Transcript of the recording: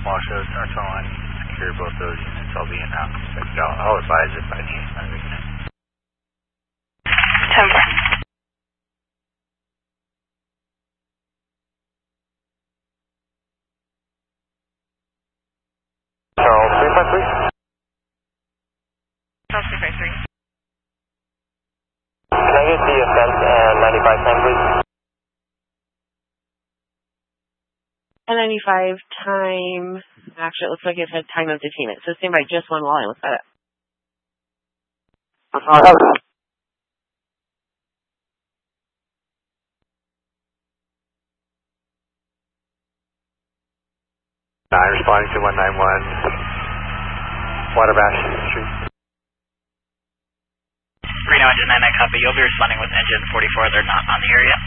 Washoe, North Carolina, secure both those units. I'll be in now. I'll advise if I need another unit. 10-4. Charles 353. Charles 353. Can I get the ascent and 95 time, please? And 95 time, actually it looks like it said time of detainment, so stand by just one while I look at it. Responding to 191 Waterbash Street. Reno engine 99 copy. You'll be responding with engine 44. They're not on the area.